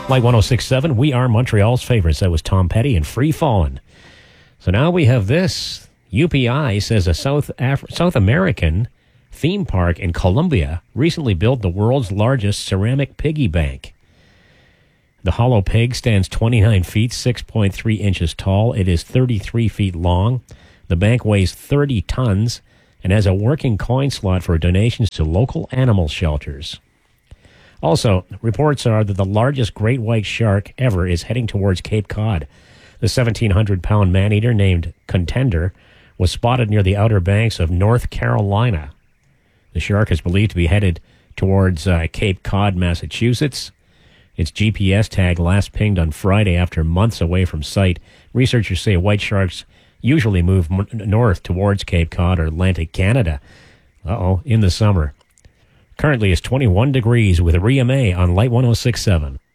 Light 106.7, we are Montreal's favorites. That was Tom Petty and Free Fallin'. So now we have this. UPI says a South American theme park in Colombia recently built the world's largest ceramic piggy bank. The hollow pig stands 29 feet, 6.3 inches tall. It is 33 feet long. The bank weighs 30 tons and has a working coin slot for donations to local animal shelters. Also, reports are that the largest great white shark ever is heading towards Cape Cod. The 1,700-pound man-eater named Contender was spotted near the Outer Banks of North Carolina. The shark is believed to be headed towards Cape Cod, Massachusetts. Its GPS tag last pinged on Friday after months away from sight. Researchers say white sharks usually move north towards Cape Cod or Atlantic Canada in the summer. Currently it's 21 degrees with Ria May on Light 106.7.